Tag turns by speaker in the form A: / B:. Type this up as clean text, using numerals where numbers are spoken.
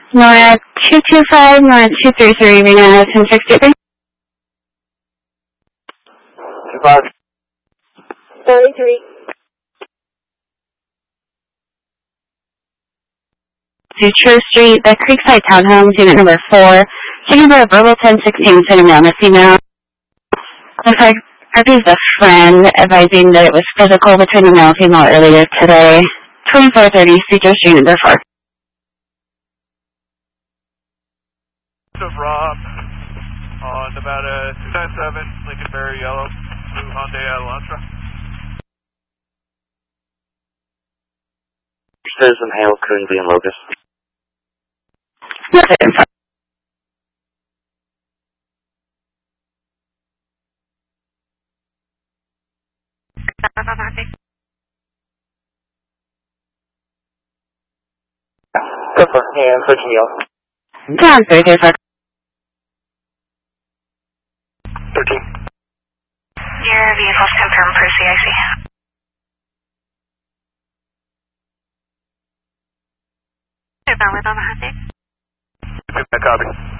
A: Nora 225, Nora 233, Rena 1063.
B: 25.
C: 33.
A: To True Street, the Creekside Townhomes, unit number 4. Checking for a verbal 1016, sending down a female. Looks like I received a friend advising that it was physical between the male and female earlier today. 2430 Cedar Street, number 4.
D: Of Rob on Nevada 297, Lincolnberry Yellow, blue Hyundai Elantra.
B: Citizen Hale, currently in Locust. Go for it. Yeah, I'm switching you off.
A: Down 335.
B: 13.
E: Your vehicle's confirmed per CIC. With on the hot date.
D: Copy.